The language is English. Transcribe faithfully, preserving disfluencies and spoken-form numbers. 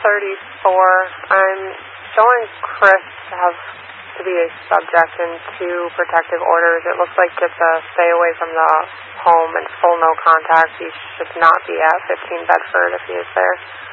thirty-four. I'm showing Chris to have to be a subject in two protective orders. It looks like it's a stay away from the home and full no contact. He should not be at fifteen Bedford if he is there.